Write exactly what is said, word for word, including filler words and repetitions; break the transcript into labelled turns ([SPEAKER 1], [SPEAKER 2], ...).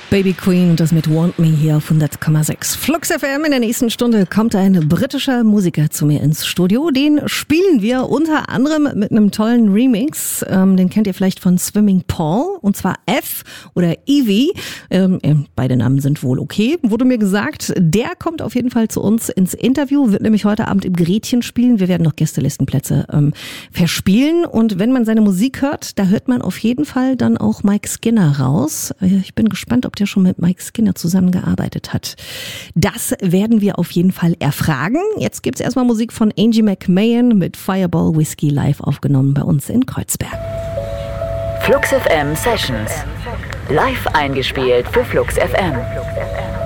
[SPEAKER 1] Baby Queen und das mit Want Me hier auf hundert Komma sechs. Flux F M. In der nächsten Stunde kommt ein britischer Musiker zu mir ins Studio. Den spielen wir unter anderem mit einem tollen Remix. Ähm, den kennt ihr vielleicht von Swimming Paul, und zwar F oder Evie. Ähm, äh, beide Namen sind wohl okay, wurde mir gesagt. Der kommt auf jeden Fall zu uns ins Interview, wird nämlich heute Abend im Gretchen spielen. Wir werden noch Gästelistenplätze ähm, verspielen. Und wenn man seine Musik hört, da hört man auf jeden Fall dann auch Mike Skinner raus. Ich bin gespannt, ob der schon mit Mike Skinner zusammengearbeitet hat. Das werden wir auf jeden Fall erfragen. Jetzt gibt's erstmal Musik von Angie McMahon mit Fireball Whiskey live aufgenommen bei uns in Kreuzberg.
[SPEAKER 2] Flux F M Sessions. Live eingespielt für Flux F M.